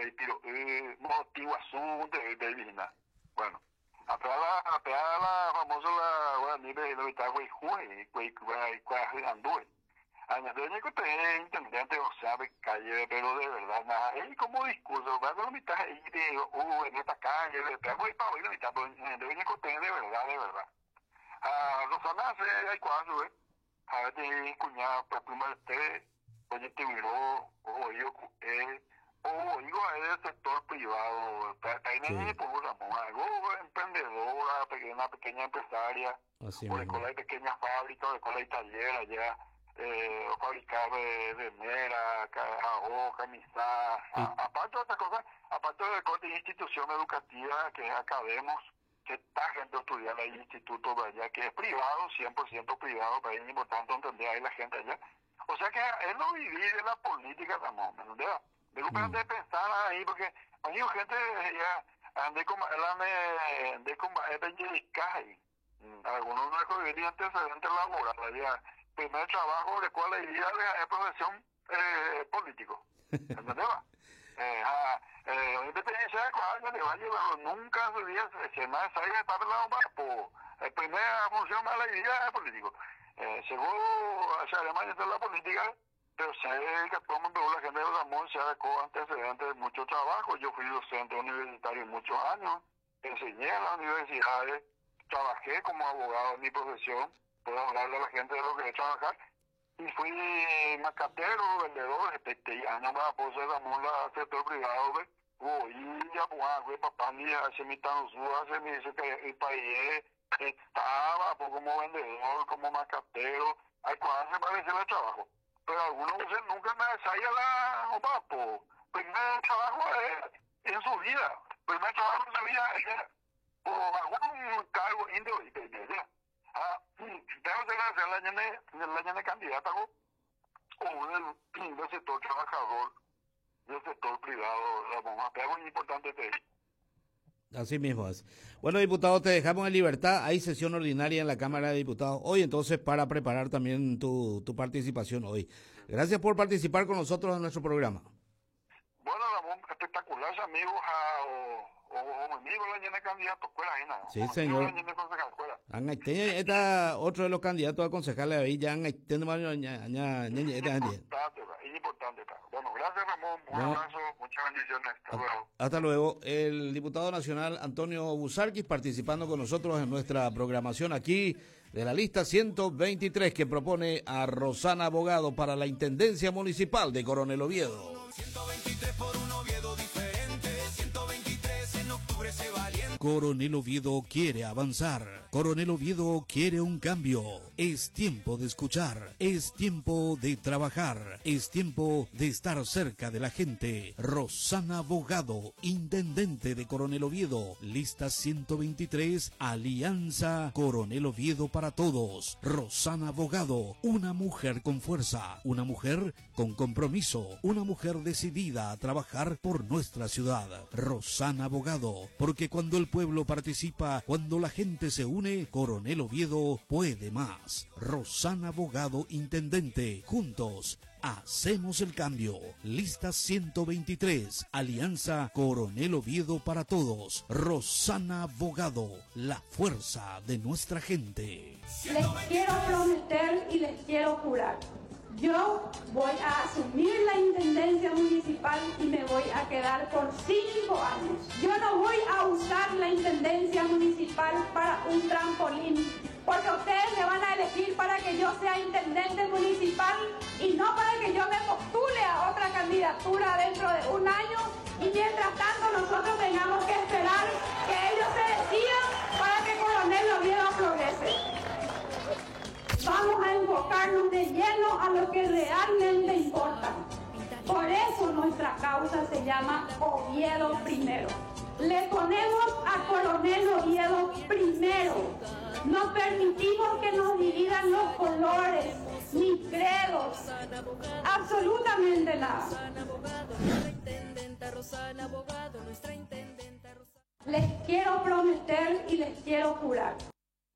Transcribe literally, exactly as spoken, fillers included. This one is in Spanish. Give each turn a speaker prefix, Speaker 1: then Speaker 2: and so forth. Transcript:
Speaker 1: y pero eh, motivo asunto de de vina. Bueno, atrás la atrás la famosa la guaraní de de Itagüey Jue, Cuey Cuey Cuey Andue. Añadir que te intendente o sabe calle, pero de verdad nada, es como discurso, va con la mitad ahí de uh en esta calle, de pego y para hoy la mitad, pero de venir con de verdad, de verdad. Ah, Rosana se hay cuatro, eh. A ver, te cuñada, pues primero este, oye, te miró, o yo, eh, o digo, es del sector privado, ahí no hay por algo emprendedora, una pequeña empresaria,
Speaker 2: Así
Speaker 1: o de
Speaker 2: mismo.
Speaker 1: cola de pequeñas fábricas, de cola de taller allá, eh, fabricar de, de mera, jabón, camisa,
Speaker 2: Y-
Speaker 1: a- aparte de otras cosas, aparte de corte de institución educativa que es Academos, que está gente estudiando ahí instituto de allá, que es privado, cien por ciento privado, pero es importante entender ahí la gente allá. O sea que él no divide la política, Ramón, ¿me entiendes? De
Speaker 2: Mm.
Speaker 1: de pensar ahí, porque hay gente ya, andé con, él ande, andé con, él de algunos no escogerían antecedentes laborales, ya, primer trabajo de cuál iría es profesión eh, político, ¿entendés? Eh, ah, eh, independencia de cuál le va a llevar, nunca en su vida se me salga para el lado más, por la primera función más la idea es político. Eh, seguro, o sea, además de la política, pero sé que todo el mundo, la gente de Ramón se adecuó antecedentes de mucho trabajo. Yo fui docente universitario muchos años, enseñé en las universidades, trabajé como abogado en mi profesión, puedo hablarle a la gente de lo que he trabajar. Y fui macatero, vendedor, este, años más por ser Ramón, la sector privado, ¿ves? Y ya, pues, güey, papá, ni hace mi tan hace mi, dice que el país estaba pues, como vendedor, como macatero, hay cosas se parecen al trabajo. Pero algunos veces nunca me salía la opa, pues, primer trabajo es en su vida, primer trabajo en su vida es por algún cargo indio y te dice, ah, tengo que hacer la llena, la llena candidata o del, del sector trabajador, del sector privado, Ramón, pero es muy importante te
Speaker 2: Así mismo es. Bueno, diputado, te dejamos en libertad. Hay sesión ordinaria en la Cámara de Diputados hoy, entonces, para preparar también tu, tu participación hoy. Gracias por participar con nosotros en nuestro programa.
Speaker 1: Bueno, Ramón, espectacular, amigos, a, o, o, o amigos, la llena de candidatos, escuela ahí nada.
Speaker 2: Sí,
Speaker 1: O
Speaker 2: señor.
Speaker 1: amigos, la llena de concejal, escuela.
Speaker 2: Angaite, esta otro de los candidatos a concejales ahí ya angaite, no mañana, ña, ña, ña, esta gente.
Speaker 1: Importante, es importante. ta. Bueno, gracias, Ramón, un
Speaker 2: Bueno,
Speaker 1: abrazo, muchas bendiciones, hasta luego.
Speaker 2: hasta luego. El diputado nacional Antonio Busarquis participando con nosotros en nuestra programación aquí de la lista ciento veintitrés que propone a Rosana Abogado para la Intendencia Municipal de Coronel Oviedo.
Speaker 3: ciento veintitrés por un Oviedo diferente, ciento veintitrés en octubre se valiente.
Speaker 2: Coronel Oviedo quiere avanzar. Coronel Oviedo quiere un cambio. Es tiempo de escuchar. Es tiempo de trabajar. Es tiempo de estar cerca de la gente. Rosana Abogado, intendente de Coronel Oviedo. Lista ciento veintitrés, Alianza Coronel Oviedo para todos. Rosana Abogado, una mujer con fuerza. Una mujer con compromiso. Una mujer decidida a trabajar por nuestra ciudad. Rosana Abogado, porque cuando el pueblo participa, cuando la gente se une, Coronel Oviedo puede más. Rosana Abogado, intendente. Juntos hacemos el cambio. Lista ciento veintitrés, Alianza Coronel Oviedo para todos. Rosana Abogado, la fuerza de nuestra gente.
Speaker 4: Les quiero prometer y les quiero jurar. Yo voy a asumir la intendencia municipal y me voy a quedar por cinco años. Yo no voy a usar la intendencia municipal para un trampolín, porque ustedes me van a elegir para que yo sea intendente municipal y no para que yo me postule a otra candidatura dentro de un año y mientras tanto nosotros tengamos que esperar que ellos se decidan para que Coronel Oviedo progrese. Vamos a enfocarnos de lleno a lo que realmente importa. Por eso nuestra causa se llama Oviedo Primero. Le ponemos a Coronel Oviedo primero. No permitimos que nos dividan los colores, ni credos, absolutamente nada. Les quiero prometer y les quiero jurar.